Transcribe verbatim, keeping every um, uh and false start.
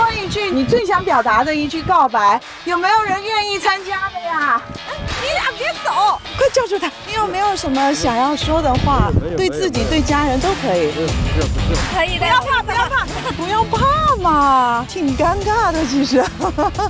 说一句你最想表达的一句告白，有没有人愿意参加的呀？你俩别走，快叫住他。你有没有什么想要说的话？对自己、对家人都可以。 不是不是不是， 可以的， 不要怕，不要怕，不要怕嘛，挺尴尬的其实。